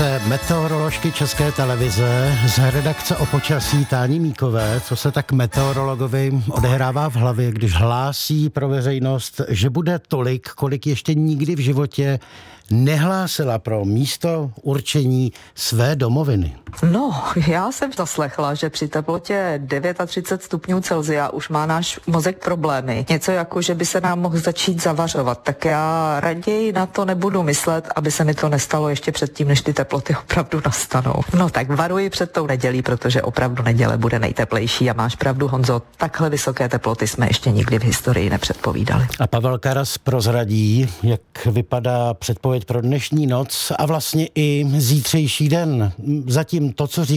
se meteoroložky České televize z redakce o počasí Táni Míkové, co se tak meteorologovi odehrává v hlavě, když hlásí pro veřejnost, že bude tolik, kolik ještě nikdy v životě nehlásila pro místo určení své domoviny. No, já jsem zaslechla, že při teplotě 39 stupňů Celsia už má náš mozek problémy. Něco jako, že by se nám mohl začít zavařovat. Tak já raději na to nebudu myslet, aby se mi to nestalo ještě předtím, než ty teploty opravdu nastanou. No tak varuji před tou nedělí, protože opravdu neděle bude nejteplejší a máš pravdu, Honzo, takhle vysoké teploty jsme ještě nikdy v historii nepředpovídali. A Pavel Karas prozradí, jak vypadá předpověď pro dnešní noc a vlastně i zítřejší den. Zatím to, co říká